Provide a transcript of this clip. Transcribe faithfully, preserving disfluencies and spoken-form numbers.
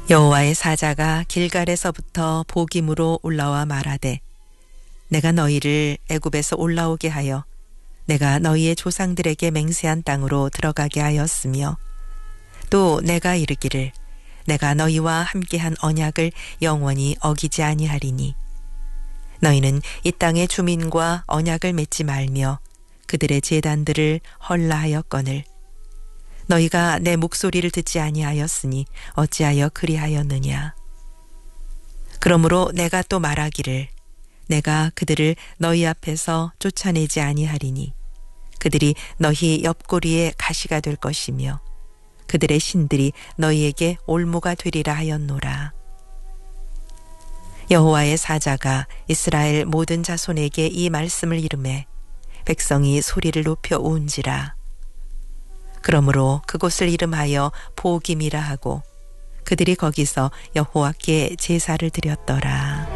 여호와의 사자가 길갈에서부터 보김으로 올라와 말하되 내가 너희를 애굽에서 올라오게 하여 내가 너희의 조상들에게 맹세한 땅으로 들어가게 하였으며 또 내가 이르기를 내가 너희와 함께한 언약을 영원히 어기지 아니하리니 너희는 이 땅의 주민과 언약을 맺지 말며 그들의 제단들을 헐라하였거늘 너희가 내 목소리를 듣지 아니하였으니 어찌하여 그리하였느냐. 그러므로 내가 또 말하기를 내가 그들을 너희 앞에서 쫓아내지 아니하리니 그들이 너희 옆구리에 가시가 될 것이며 그들의 신들이 너희에게 올무가 되리라 하였노라. 여호와의 사자가 이스라엘 모든 자손에게 이 말씀을 이르매 백성이 소리를 높여 우은지라. 그러므로 그곳을 이름하여 보김이라 하고 그들이 거기서 여호와께 제사를 드렸더라.